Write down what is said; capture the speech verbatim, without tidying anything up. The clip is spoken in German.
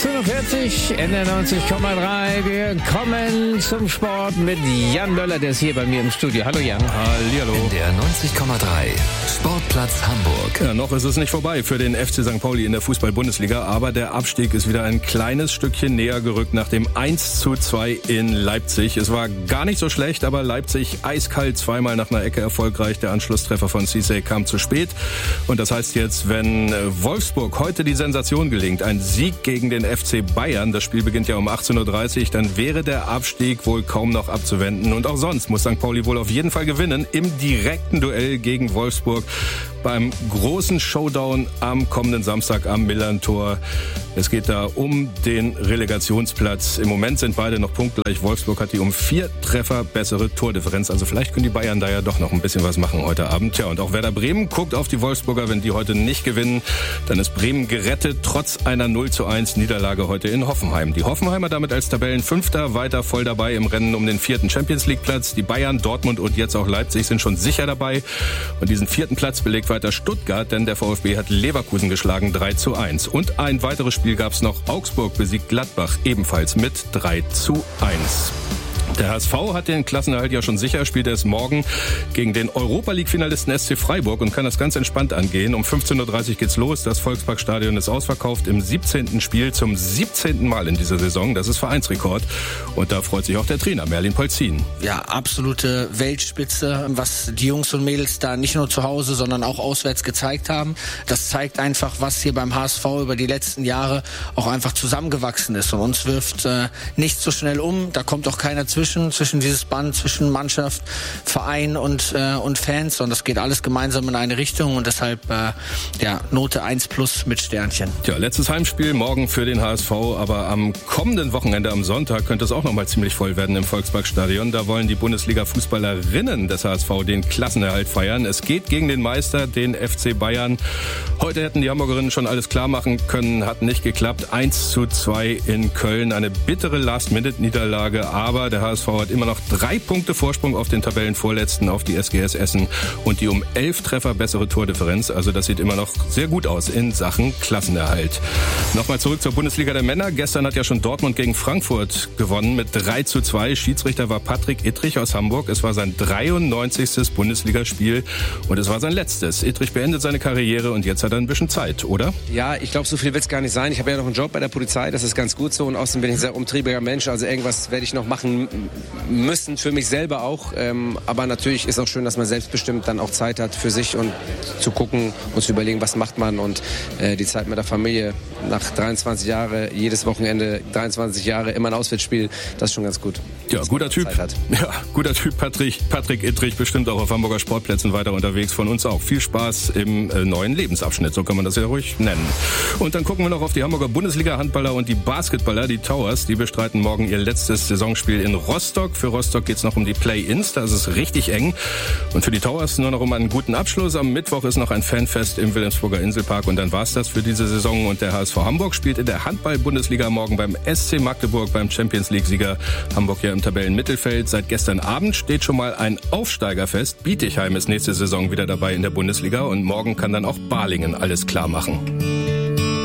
achtzehn Uhr vierzig, N R neunzig Komma drei. Wir kommen zum Sport mit Jan Möller, der ist hier bei mir im Studio. Hallo Jan. Hallihallo. N D R neunzig Komma drei, Sportplatz Hamburg. Ja, noch ist es nicht vorbei für den F C Sankt Pauli in der Fußball-Bundesliga, aber der Abstieg ist wieder ein kleines Stückchen näher gerückt nach dem eins zu zwei in Leipzig. Es war gar nicht so schlecht, aber Leipzig eiskalt zweimal nach einer Ecke erfolgreich. Der Anschlusstreffer von Cissé kam zu spät. Und das heißt jetzt, wenn Wolfsburg heute die Sensation gelingt, ein Sieg gegen den F C Bayern, das Spiel beginnt ja um achtzehn Uhr dreißig, dann wäre der Abstieg wohl kaum noch abzuwenden. Und auch sonst muss Sankt Pauli wohl auf jeden Fall gewinnen im direkten Duell gegen Wolfsburg beim großen Showdown am kommenden Samstag am Millerntor. Es geht da um den Relegationsplatz. Im Moment sind beide noch punktgleich. Wolfsburg hat die um vier Treffer bessere Tordifferenz. Also vielleicht können die Bayern da ja doch noch ein bisschen was machen heute Abend. Tja, und auch Werder Bremen guckt auf die Wolfsburger. Wenn die heute nicht gewinnen, dann ist Bremen gerettet, trotz einer null zu eins Niederlage heute in Hoffenheim. Die Hoffenheimer damit als Tabellenfünfter weiter voll dabei im Rennen um den vierten Champions-League-Platz. Die Bayern, Dortmund und jetzt auch Leipzig sind schon sicher dabei. Und diesen vierten Platz belegt weiter Stuttgart, denn der VfB hat Leverkusen geschlagen, drei zu eins. Und ein weiteres Spiel gab es noch. Augsburg besiegt Gladbach ebenfalls mit drei zu eins. Der H S V hat den Klassenerhalt ja schon sicher, spielt erst morgen gegen den Europa-League-Finalisten S C Freiburg und kann das ganz entspannt angehen. Um fünfzehn Uhr dreißig geht's los. Das Volksparkstadion ist ausverkauft im siebzehnten Spiel zum siebzehnten Mal in dieser Saison. Das ist Vereinsrekord. Und da freut sich auch der Trainer Merlin Polzin. Ja, absolute Weltspitze, was die Jungs und Mädels da nicht nur zu Hause, sondern auch auswärts gezeigt haben. Das zeigt einfach, was hier beim H S V über die letzten Jahre auch einfach zusammengewachsen ist. Und uns wirft äh, nichts so schnell um. Da kommt auch keiner zwischen. Zwischen, zwischen dieses Band, zwischen Mannschaft, Verein und, äh, und Fans. Und das geht alles gemeinsam in eine Richtung. Und deshalb äh, ja, Note eins plus mit Sternchen. Tja, letztes Heimspiel morgen für den H S V. Aber am kommenden Wochenende, am Sonntag, könnte es auch noch mal ziemlich voll werden im Volksparkstadion. Da wollen die Bundesliga-Fußballerinnen des H S V den Klassenerhalt feiern. Es geht gegen den Meister, den F C Bayern. Heute hätten die Hamburgerinnen schon alles klar machen können. Hat nicht geklappt. eins zu zwei in Köln. Eine bittere Last-Minute-Niederlage. Aber der H S V hat immer noch drei Punkte Vorsprung auf den Tabellenvorletzten, auf die S G S Essen und die um elf Treffer bessere Tordifferenz. Also das sieht immer noch sehr gut aus in Sachen Klassenerhalt. Nochmal zurück zur Bundesliga der Männer. Gestern hat ja schon Dortmund gegen Frankfurt gewonnen mit drei zu zwei. Schiedsrichter war Patrick Ittrich aus Hamburg. Es war sein dreiundneunzigstes Bundesligaspiel und es war sein letztes. Ittrich beendet seine Karriere und jetzt hat er ein bisschen Zeit, oder? Ja, ich glaube, so viel wird es gar nicht sein. Ich habe ja noch einen Job bei der Polizei, das ist ganz gut so und außerdem bin ich ein sehr umtriebiger Mensch. Also irgendwas werde ich noch machen müssen, für mich selber auch. Ähm, aber natürlich ist auch schön, dass man selbstbestimmt dann auch Zeit hat für sich und zu gucken und zu überlegen, was macht man. Und äh, die Zeit mit der Familie nach dreiundzwanzig Jahren, jedes Wochenende dreiundzwanzig Jahre, immer ein Auswärtsspiel, das ist schon ganz gut. Ja, guter Typ. Ja, guter Typ, Patrick, Patrick Ittrich, bestimmt auch auf Hamburger Sportplätzen weiter unterwegs, von uns auch. Viel Spaß im äh, neuen Lebensabschnitt, so kann man das ja ruhig nennen. Und dann gucken wir noch auf die Hamburger Bundesliga-Handballer und die Basketballer, die Towers, die bestreiten morgen ihr letztes Saisonspiel in Rostock. Für Rostock geht's noch um die Play-Ins, da ist es richtig eng. Und für die Towers nur noch um einen guten Abschluss. Am Mittwoch ist noch ein Fanfest im Wilhelmsburger Inselpark und dann war's das für diese Saison. Und der H S V Hamburg spielt in der Handball-Bundesliga morgen beim S C Magdeburg, beim Champions-League-Sieger. Hamburg ja im Tabellenmittelfeld. Seit gestern Abend steht schon mal ein Aufsteigerfest. Bietigheim ist nächste Saison wieder dabei in der Bundesliga und morgen kann dann auch Balingen alles klar machen.